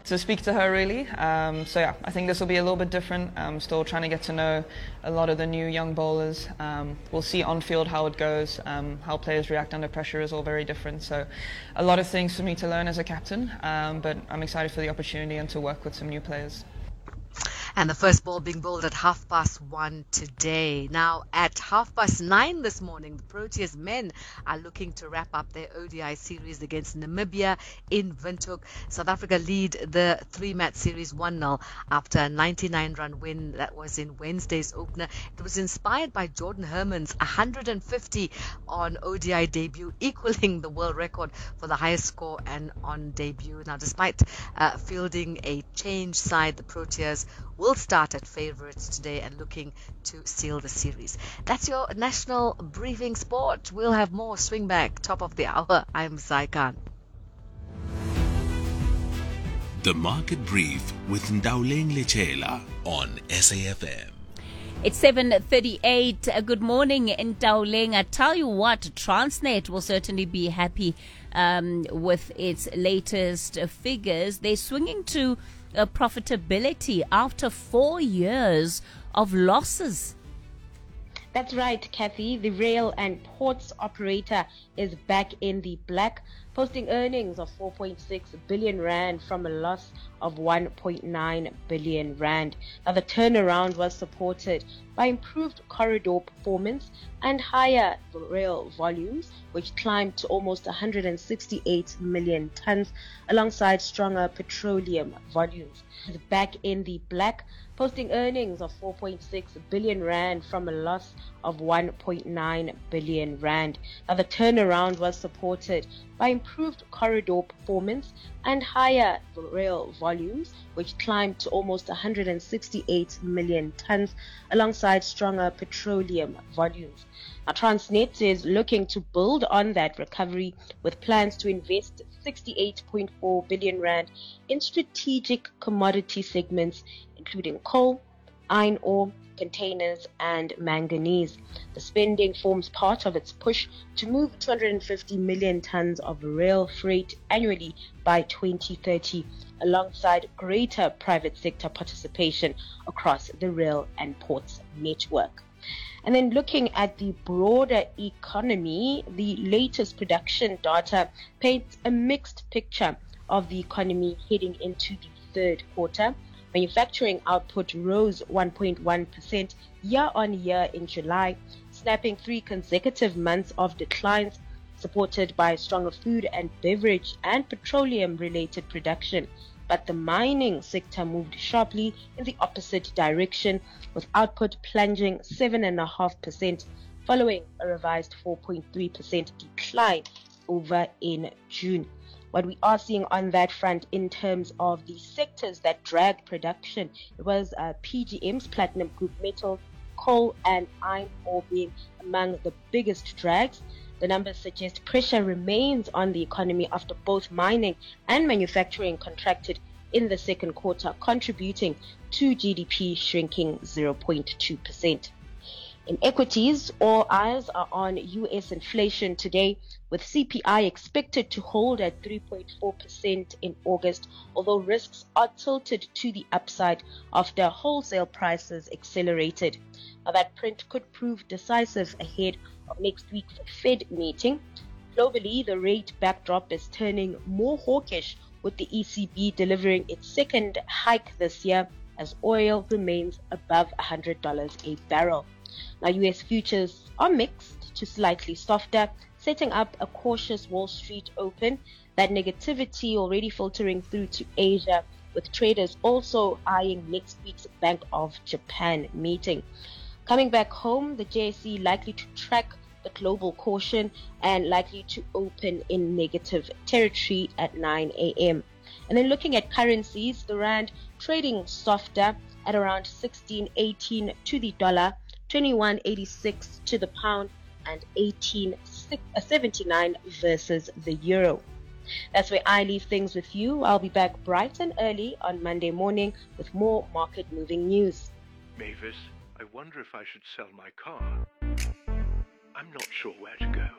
to speak to her really. So yeah, I think this will be a little bit different. I'm still trying to get to know a lot of the new young bowlers. We'll see on field how it goes. How players react under pressure is all very different. So a lot of things for me to learn as a captain, but I'm excited for the opportunity and to work with some new players. And the first ball being bowled at 1:30 today. Now, at 9:30 this morning, the Proteas men are looking to wrap up their ODI series against Namibia in Windhoek. South Africa lead the 3-match series 1-0 after a 99-run win that was in Wednesday's opener. It was inspired by Jordan Herman's 150 on ODI debut, equaling the world record for the highest score and on debut. Now, despite fielding a change side, the Proteas will start at favourites today and looking to seal the series. That's your national briefing sport. We'll have more swing back top of the hour. I'm Sai Khan. The Market Brief with Ndawleng Lechela on SAFM. It's 7:38. Good morning, Ndawleng. I tell you what, Transnet will certainly be happy with its latest figures. They're swinging to profitability after 4 years of losses. That's right, Kathy. The rail and ports operator is back in the black, posting earnings of 4.6 billion rand from a loss of 1.9 billion rand. Now, the turnaround was supported by improved corridor performance and higher rail volumes, which climbed to almost 168 million tons, alongside stronger petroleum volumes. It's back in the black, posting earnings of 4.6 billion rand from a loss of 1.9 billion rand. Now, the turnaround was supported by improved corridor performance and higher rail volumes, which climbed to almost 168 million tons, alongside stronger petroleum volumes. Now, Transnet is looking to build on that recovery with plans to invest 68.4 billion rand in strategic commodity segments, including coal, iron ore, containers and manganese. The spending forms part of its push to move 250 million tons of rail freight annually by 2030, alongside greater private sector participation across the rail and ports network. And then looking at the broader economy, the latest production data paints a mixed picture of the economy heading into the third quarter. Manufacturing output rose 1.1% year-on-year in July, snapping 3 consecutive months of declines, supported by stronger food and beverage and petroleum-related production. But the mining sector moved sharply in the opposite direction, with output plunging 7.5%, following a revised 4.3% decline over in June. What we are seeing on that front in terms of the sectors that drag production, it was PGMs, platinum group metals, coal and iron ore being among the biggest drags. The numbers suggest pressure remains on the economy after both mining and manufacturing contracted in the second quarter, contributing to GDP shrinking 0.2%. In equities, all eyes are on U.S. inflation today, with CPI expected to hold at 3.4% in August, although risks are tilted to the upside after wholesale prices accelerated. Now, that print could prove decisive ahead of next week's Fed meeting. Globally, the rate backdrop is turning more hawkish, with the ECB delivering its second hike this year as oil remains above $100 a barrel. Now, US futures are mixed to slightly softer, setting up a cautious Wall Street open. That negativity already filtering through to Asia, with traders also eyeing next week's Bank of Japan meeting. Coming back home, the JSE likely to track the global caution and likely to open in negative territory at 9 a.m. And then looking at currencies, the rand trading softer at around 16.18 to the dollar, 21.86 to the pound, and 18.79 versus the euro. That's where I leave things with you. I'll be back bright and early on Monday morning with more market moving news. Mavis, I wonder if I should sell my car. I'm not sure where to go.